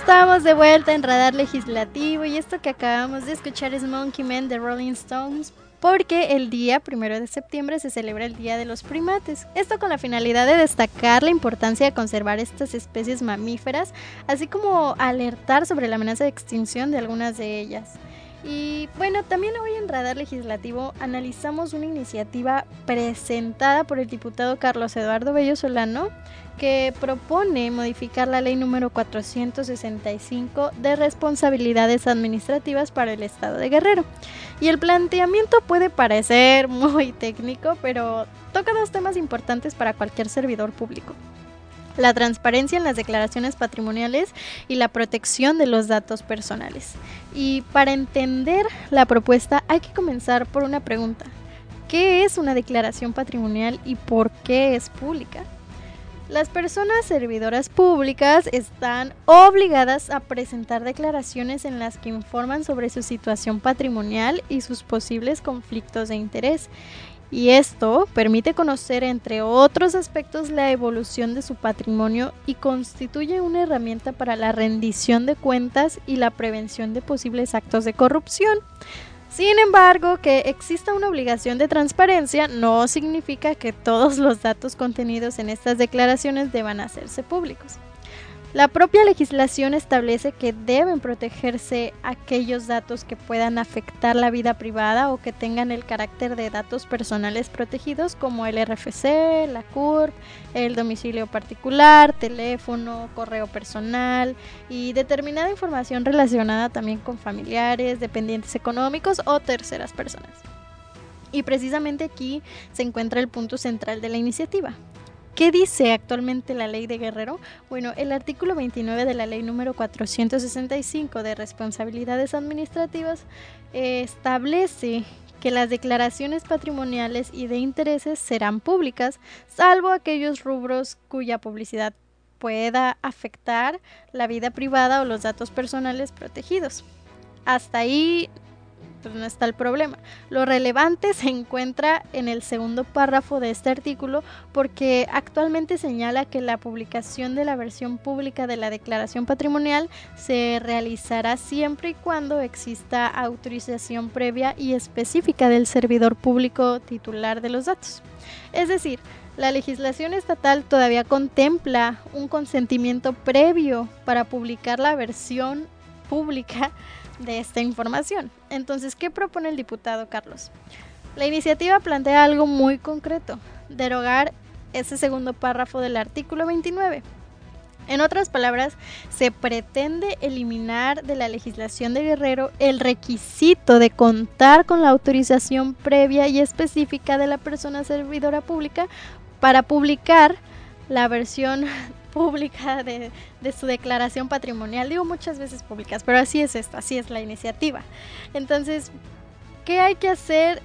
estamos de vuelta en Radar Legislativo y esto que acabamos de escuchar es Monkey Man de Rolling Stones, porque el día 1 de septiembre se celebra el Día de los Primates. Esto con la finalidad de destacar la importancia de conservar estas especies mamíferas, así como alertar sobre la amenaza de extinción de algunas de ellas. Y bueno, también hoy en Radar Legislativo analizamos una iniciativa presentada por el diputado Carlos Eduardo Bello Solano, que propone modificar la ley número 465 de responsabilidades administrativas para el estado de Guerrero. Y el planteamiento puede parecer muy técnico, pero toca dos temas importantes para cualquier servidor público: la transparencia en las declaraciones patrimoniales y la protección de los datos personales. Y para entender la propuesta hay que comenzar por una pregunta: ¿qué es una declaración patrimonial y por qué es pública? Las personas servidoras públicas están obligadas a presentar declaraciones en las que informan sobre su situación patrimonial y sus posibles conflictos de interés. Y esto permite conocer, entre otros aspectos, la evolución de su patrimonio y constituye una herramienta para la rendición de cuentas y la prevención de posibles actos de corrupción. Sin embargo, que exista una obligación de transparencia no significa que todos los datos contenidos en estas declaraciones deban hacerse públicos. La propia legislación establece que deben protegerse aquellos datos que puedan afectar la vida privada o que tengan el carácter de datos personales protegidos, como el RFC, la CURP, el domicilio particular, teléfono, correo personal y determinada información relacionada también con familiares, dependientes económicos o terceras personas. Y precisamente aquí se encuentra el punto central de la iniciativa. ¿Qué dice actualmente la ley de Guerrero? Bueno, el artículo 29 de la ley número 465 de responsabilidades administrativas establece que las declaraciones patrimoniales y de intereses serán públicas, salvo aquellos rubros cuya publicidad pueda afectar la vida privada o los datos personales protegidos. Hasta ahí pues no está el problema. Lo relevante se encuentra en el segundo párrafo de este artículo, porque actualmente señala que la publicación de la versión pública de la declaración patrimonial se realizará siempre y cuando exista autorización previa y específica del servidor público titular de los datos. Es decir, la legislación estatal todavía contempla un consentimiento previo para publicar la versión pública de esta información. Entonces, ¿qué propone el diputado Carlos? La iniciativa plantea algo muy concreto: derogar ese segundo párrafo del artículo 29. En otras palabras, se pretende eliminar de la legislación de Guerrero el requisito de contar con la autorización previa y específica de la persona servidora pública para publicar la versión pública de su declaración patrimonial. Digo muchas veces públicas, pero así es esto, así es la iniciativa. Entonces, ¿qué hay que hacer?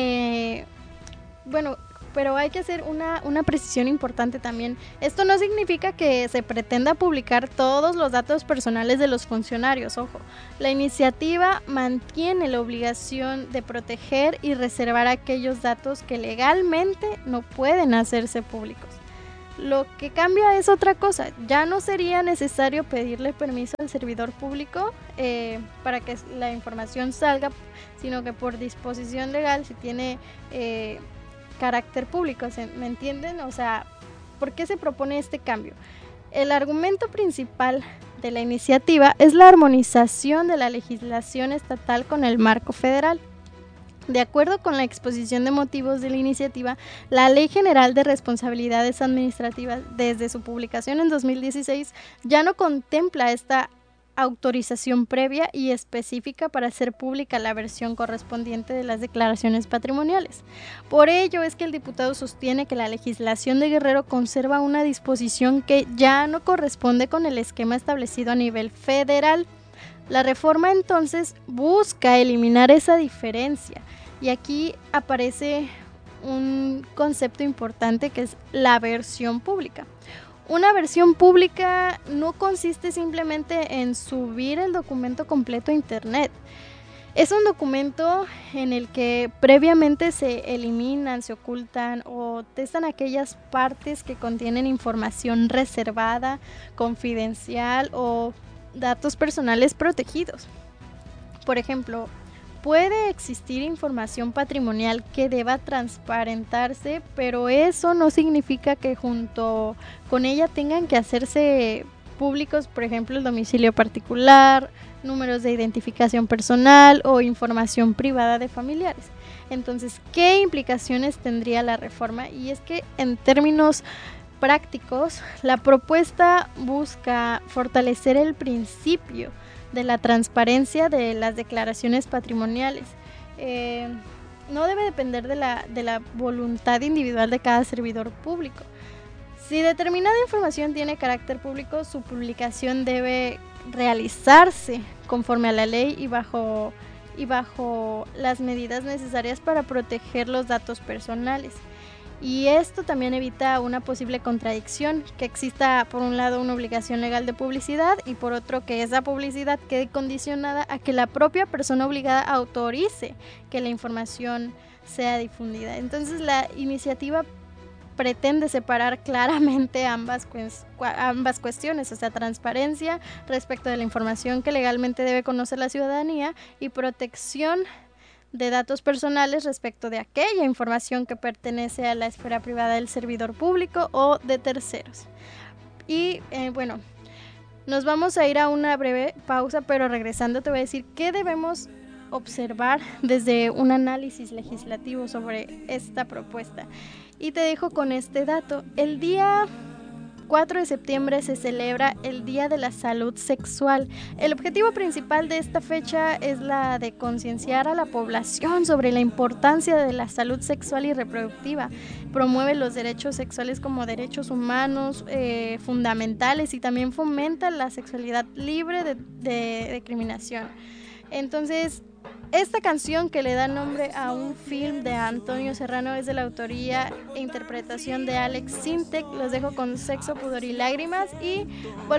Pero hay que hacer una precisión importante también. Esto no significa que se pretenda publicar todos los datos personales de los funcionarios, ojo. La iniciativa mantiene la obligación de proteger y reservar aquellos datos que legalmente no pueden hacerse públicos. Lo que cambia es otra cosa: ya no sería necesario pedirle permiso al servidor público para que la información salga, sino que por disposición legal, si tiene carácter público, ¿me entienden? O sea, ¿por qué se propone este cambio? El argumento principal de la iniciativa es la armonización de la legislación estatal con el marco federal. De acuerdo con la exposición de motivos de la iniciativa, la Ley General de Responsabilidades Administrativas, desde su publicación en 2016, ya no contempla esta autorización previa y específica para hacer pública la versión correspondiente de las declaraciones patrimoniales. Por ello es que el diputado sostiene que la legislación de Guerrero conserva una disposición que ya no corresponde con el esquema establecido a nivel federal. La reforma entonces busca eliminar esa diferencia, y aquí aparece un concepto importante que es la versión pública. Una versión pública no consiste simplemente en subir el documento completo a internet. Es un documento en el que previamente se eliminan, se ocultan o testan aquellas partes que contienen información reservada, confidencial o datos personales protegidos. Por ejemplo, puede existir información patrimonial que deba transparentarse, pero eso no significa que junto con ella tengan que hacerse públicos, por ejemplo, el domicilio particular, números de identificación personal o información privada de familiares. Entonces, ¿qué implicaciones tendría la reforma? Y es que en términos prácticos, la propuesta busca fortalecer el principio de la transparencia de las declaraciones patrimoniales. No debe depender de la voluntad individual de cada servidor público. Si determinada información tiene carácter público, su publicación debe realizarse conforme a la ley y bajo las medidas necesarias para proteger los datos personales. Y esto también evita una posible contradicción, que exista por un lado una obligación legal de publicidad y por otro que esa publicidad quede condicionada a que la propia persona obligada autorice que la información sea difundida. Entonces la iniciativa pretende separar claramente ambas cuestiones, o sea, transparencia respecto de la información que legalmente debe conocer la ciudadanía y protección de datos personales respecto de aquella información que pertenece a la esfera privada del servidor público o de terceros. Y bueno, nos vamos a ir a una breve pausa, pero regresando te voy a decir qué debemos observar desde un análisis legislativo sobre esta propuesta. Y te dejo con este dato. El día 4 de septiembre se celebra el Día de la Salud Sexual. El objetivo principal de esta fecha es la de concienciar a la población sobre la importancia de la salud sexual y reproductiva. Promueve los derechos sexuales como derechos humanos fundamentales y también fomenta la sexualidad libre de discriminación. Entonces, esta canción que le da nombre a un film de Antonio Serrano es de la autoría e interpretación de Alex Sintek. Los dejo con Sexo, Pudor y Lágrimas y